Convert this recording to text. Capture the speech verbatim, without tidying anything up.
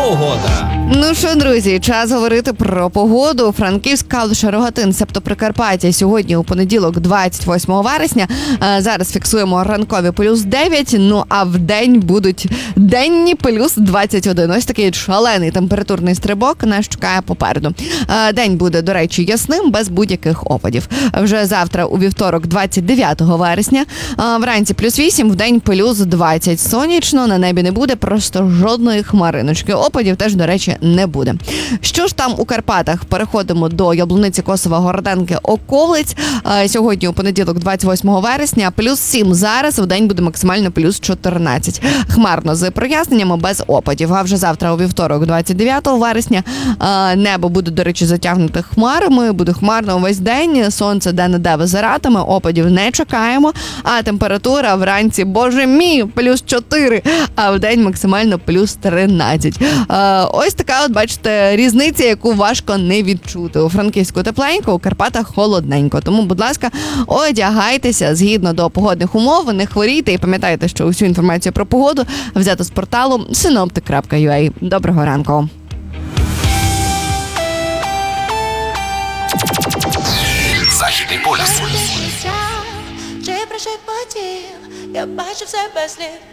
Погода. Ну що, друзі, час говорити про погоду. Франківськ, Калуша, Рогатин, себто Прикарпаття. Сьогодні у понеділок, двадцять восьмого вересня. Зараз фіксуємо ранкові плюс дев'ять, ну а в день будуть денні плюс двадцять один. Ось такий шалений температурний стрибок нас чекає попереду. День буде, до речі, ясним, без будь-яких опадів. Вже завтра, у вівторок, двадцять дев'ятого вересня, вранці плюс вісім, в день плюс двадцять. Сонячно, на небі не буде, просто жодної хмариночки. Опадів теж, до речі, не буде. Що ж там у Карпатах? Переходимо до Яблуниці, Косова, Городенки, Околиць. Сьогодні у понеділок, двадцять восьмого вересня, плюс сім зараз, в день буде максимально плюс чотирнадцять. Хмарно з проясненнями, без опадів. А вже завтра у вівторок, двадцять дев'ятого вересня, небо буде, до речі, затягнуте хмарами, буде хмарно весь день, сонце де-не-де визиратиме, опадів не чекаємо, а температура вранці, боже мій, плюс чотири, а в день максимально плюс тринадцять. Ось така, от бачите, різниця, яку важко не відчути. У Франківську тепленько, у Карпатах холодненько. Тому, будь ласка, одягайтеся згідно до погодних умов, не хворійте і пам'ятайте, що усю інформацію про погоду взято з порталу синоптик крапка ю а. Доброго ранку. Західний полюс. Чи прошепотів, я бачу все без слів.